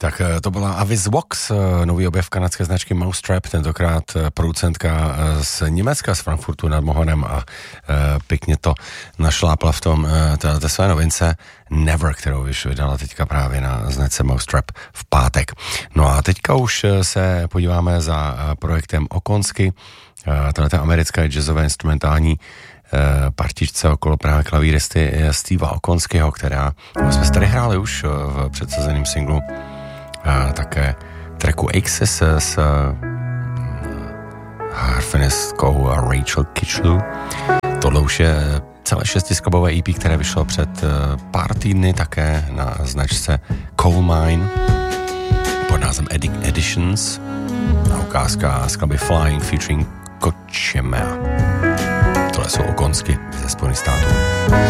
Tak to byla Avis Vox, nový objev kanadské značky Mousetrap, tentokrát producentka z Německa, z Frankfurtu nad Mohanem a pěkně to našlápla v tom té své novince Never, kterou vydala teďka právě na značce Mousetrap v pátek. No a teďka už se podíváme za projektem Okonsky, tato americká jazzové instrumentální partičce okolo právě klavíristy Steva Okonskyho, která jsme tady hráli už v předsazeném singlu také tracku Axis s harfenistkou Rachel Kitchlew. Tohle už je celé 6skladbové EP, které vyšlo před pár týdny také na značce Coal Mine pod názvem Editions a ukázka skladby Flying featuring Kochemea. Tohle jsou Okonsky ze Spojených států.